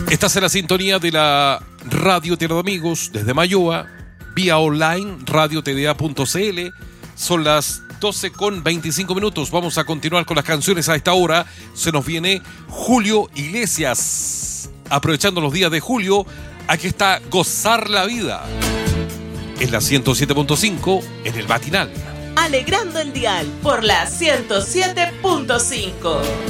Estás en la sintonía de la Radio Tierra de Amigos desde Mayoa, vía online, radiotda.cl. Son las 12:25. Vamos a continuar con las canciones a esta hora. Se nos viene Julio Iglesias. Aprovechando los días de julio, aquí está Gozar la Vida. En la 107.5, en el matinal. Alegrando el dial por la 107.5.